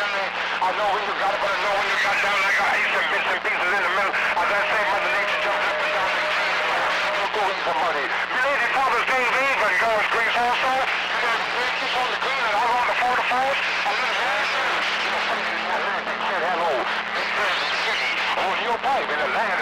in there. I know when you got it, but I know when you got down. I got ace and bits and pieces in the middle. As I say, Mother Nature jumped up and down. We'll go eat some money. Belated Father's Day Eve and God's grace also. Keep on the green and I'll on the 4 to 4. I'm going to say hello. On your pipe in the land.